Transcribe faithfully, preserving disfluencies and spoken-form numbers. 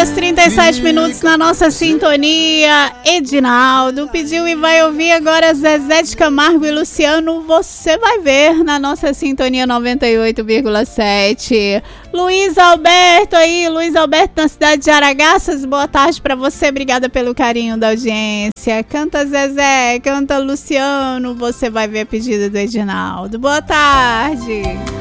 horas e trinta e sete minutos na nossa sintonia. Edinaldo pediu e vai ouvir agora Zezé de Camargo e Luciano. Você vai ver na nossa sintonia noventa e oito vírgula sete. Luiz Alberto aí, Luiz Alberto na cidade de Aragaças. Boa tarde pra você, obrigada pelo carinho da audiência. Canta Zezé, canta Luciano. Você vai ver a pedida do Edinaldo. Boa tarde.